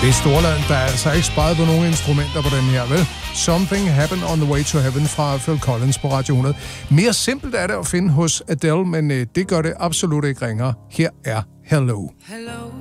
Det er storland, der er altså ikke sparet på nogen instrumenter på den her, vel? Something Happened on the Way to Heaven fra Phil Collins på Radio 100. Mere simpelt er det at finde hos Adele, men det gør det absolut ikke ringere. Her er Hello. Hello.